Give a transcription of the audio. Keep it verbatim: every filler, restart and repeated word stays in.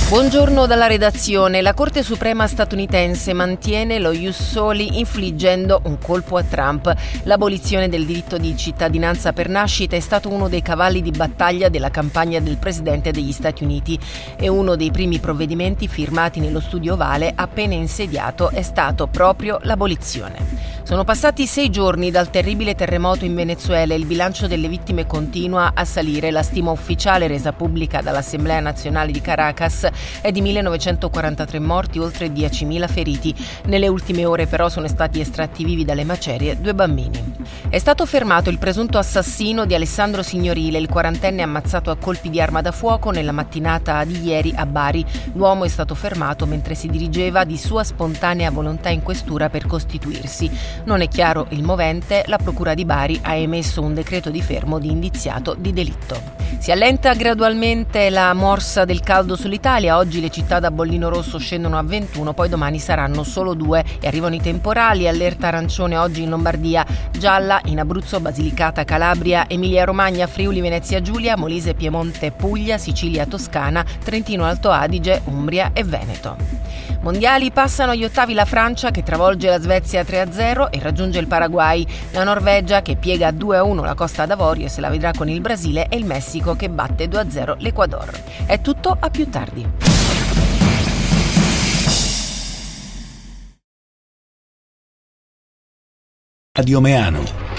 Buongiorno dalla redazione. La Corte Suprema statunitense mantiene lo ius soli infliggendo un colpo a Trump. L'abolizione del diritto di cittadinanza per nascita è stato uno dei cavalli di battaglia della campagna del presidente degli Stati Uniti e uno dei primi provvedimenti firmati nello studio ovale appena insediato è stato proprio l'abolizione. Sono passati sei giorni dal terribile terremoto in Venezuela e il bilancio delle vittime continua a salire. La stima ufficiale resa pubblica dall'Assemblea Nazionale di Caracas è di millenovecentoquarantatré morti, oltre diecimila feriti. Nelle ultime ore però sono stati estratti vivi dalle macerie due bambini. È stato fermato il presunto assassino di Alessandro Signorile, il quarantenne ammazzato a colpi di arma da fuoco nella mattinata di ieri a Bari. L'uomo è stato fermato mentre si dirigeva di sua spontanea volontà in questura per costituirsi. Non è chiaro il movente, la procura di Bari ha emesso un decreto di fermo di indiziato di delitto. Si allenta gradualmente la morsa del caldo sull'Italia. Oggi le città da bollino rosso scendono a ventuno, poi domani saranno solo due e arrivano i temporali. Allerta arancione oggi in Lombardia, gialla in Abruzzo, Basilicata, Calabria, Emilia-Romagna, Friuli, Venezia Giulia, Molise, Piemonte, Puglia, Sicilia, Toscana, Trentino Alto Adige, Umbria e Veneto. Mondiali, passano agli ottavi la Francia che travolge la Svezia tre a zero e raggiunge il Paraguay, la Norvegia che piega a due a uno la Costa d'Avorio e se la vedrà con il Brasile e il Messico che batte due a zero l'Ecuador. È tutto, a più tardi. Radio Meano.